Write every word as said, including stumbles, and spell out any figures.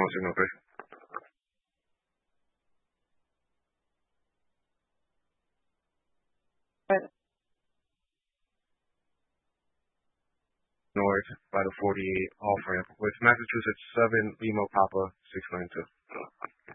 phone signal, Chris. North by the forty-eight off ramp with Massachusetts seven Lima Papa six nine two.